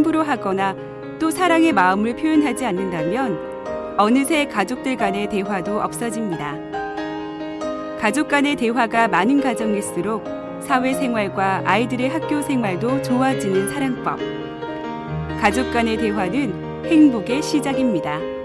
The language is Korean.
함부로 하거나 또 사랑의 마음을 표현하지 않는다면 어느새 가족들 간의 대화도 없어집니다. 가족 간의 대화가 많은 가정일수록 사회생활과 아이들의 학교 생활도 좋아지는 사랑법. 가족 간의 대화는 행복의 시작입니다.